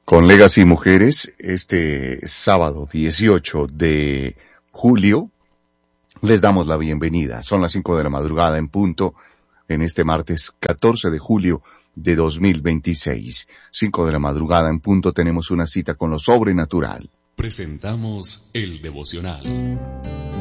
Con Legacy Mujeres, este sábado 18 de julio, les damos la bienvenida. Son las 5 de la madrugada en punto, en este martes 14 de julio de 2026. 5 de la madrugada en punto, tenemos una cita con lo sobrenatural. Presentamos el devocional.